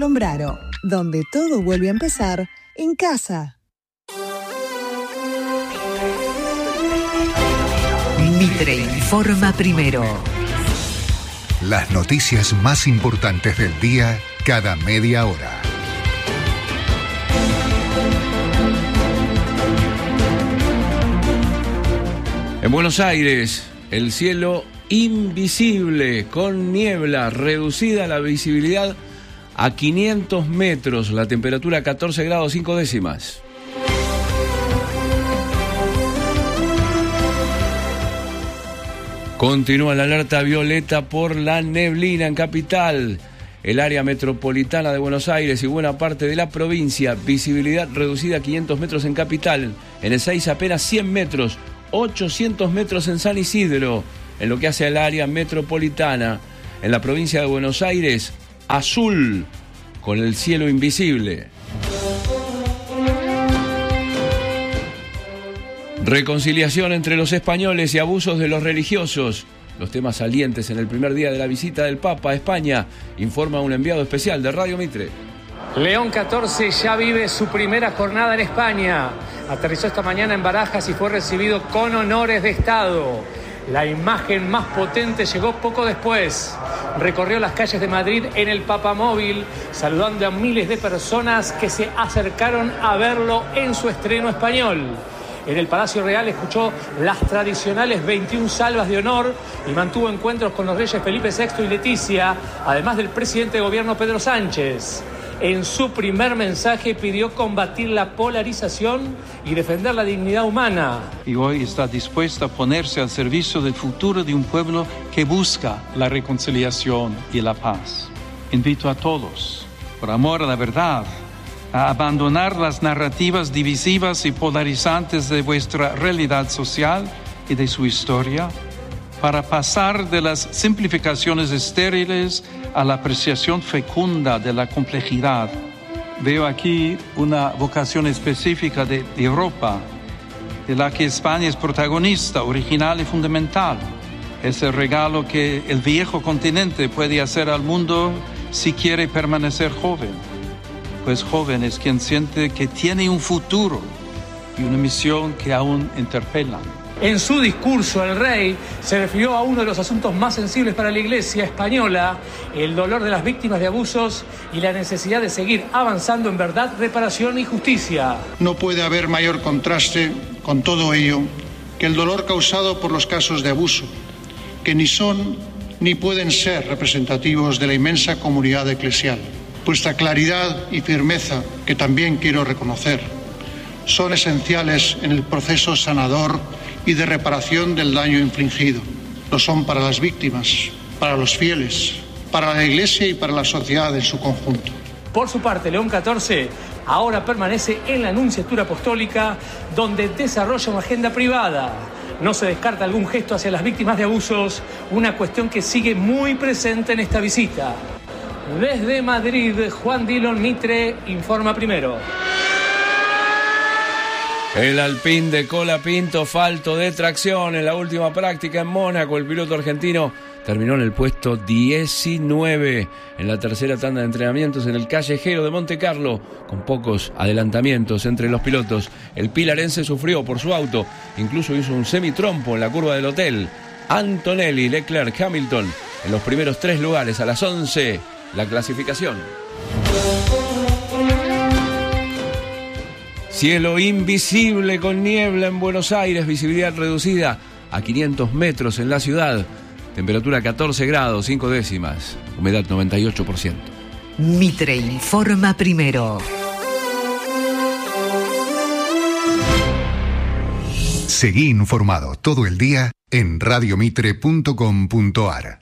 Sombraro, donde todo vuelve a empezar en casa. Mitre informa primero. Las noticias más importantes del día cada media hora. En Buenos Aires, el cielo invisible, con niebla, reducida la visibilidad a 500 metros, la temperatura 14 grados 5 décimas. Continúa la alerta violeta por la neblina en Capital, el área metropolitana de Buenos Aires y buena parte de la provincia. Visibilidad reducida a 500 metros en Capital, en Ezeiza apenas 100 metros, 800 metros en San Isidro. En lo que hace al área metropolitana, en la provincia de Buenos Aires, azul, con el cielo invisible. Reconciliación entre los españoles y abusos de los religiosos. Los temas salientes en el primer día de la visita del Papa a España, informa un enviado especial de Radio Mitre. León XIV ya vive su primera jornada en España. Aterrizó esta mañana en Barajas y fue recibido con honores de Estado. La imagen más potente llegó poco después. Recorrió las calles de Madrid en el papamóvil, saludando a miles de personas que se acercaron a verlo en su estreno español. En el Palacio Real escuchó las tradicionales 21 salvas de honor y mantuvo encuentros con los reyes Felipe VI y Leticia, además del presidente de gobierno Pedro Sánchez. En su primer mensaje pidió combatir la polarización y defender la dignidad humana. Y hoy está dispuesta a ponerse al servicio del futuro de un pueblo que busca la reconciliación y la paz. Invito a todos, por amor a la verdad, a abandonar las narrativas divisivas y polarizantes de vuestra realidad social y de su historia, para pasar de las simplificaciones estériles a la apreciación fecunda de la complejidad. Veo aquí una vocación específica de Europa, de la que España es protagonista, original y fundamental. Es el regalo que el viejo continente puede hacer al mundo si quiere permanecer joven. Pues joven es quien siente que tiene un futuro y una misión que aún interpelan. En su discurso, el rey se refirió a uno de los asuntos más sensibles para la Iglesia española, el dolor de las víctimas de abusos y la necesidad de seguir avanzando en verdad, reparación y justicia. No puede haber mayor contraste con todo ello que el dolor causado por los casos de abuso, que ni son ni pueden ser representativos de la inmensa comunidad eclesial. Vuestra claridad y firmeza, que también quiero reconocer, son esenciales en el proceso sanador y de reparación del daño infligido. Lo son para las víctimas, para los fieles, para la Iglesia y para la sociedad en su conjunto. Por su parte, León XIV ahora permanece en la Nunciatura Apostólica, donde desarrolla una agenda privada. No se descarta algún gesto hacia las víctimas de abusos, una cuestión que sigue muy presente en esta visita. Desde Madrid, Juan Dillon, Mitre, informa primero. El Alpine de Colapinto, falto de tracción en la última práctica en Mónaco. El piloto argentino terminó en el puesto 19 en la tercera tanda de entrenamientos en el callejero de Monte Carlo, con pocos adelantamientos entre los pilotos. El pilarense sufrió por su auto, incluso hizo un semitrompo en la curva del hotel. Antonelli, Leclerc, Hamilton en los primeros 3 lugares. A las 11, la clasificación. Cielo invisible con niebla en Buenos Aires, visibilidad reducida a 500 metros en la ciudad. Temperatura 14 grados 5 décimas, humedad 98%. Mitre informa primero. Seguí informado todo el día en radiomitre.com.ar.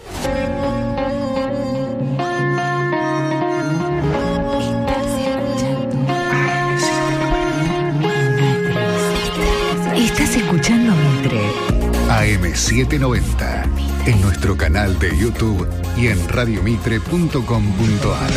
Estás escuchando Mitre. AM790, en nuestro canal de YouTube y en radiomitre.com.ar.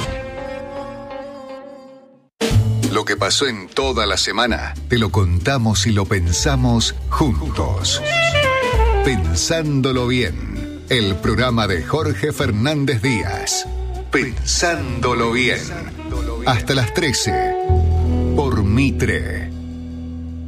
Lo que pasó en toda la semana, te lo contamos y lo pensamos juntos. Pensándolo bien, el programa de Jorge Fernández Díaz. Pensándolo bien. Hasta las 13. Por Mitre.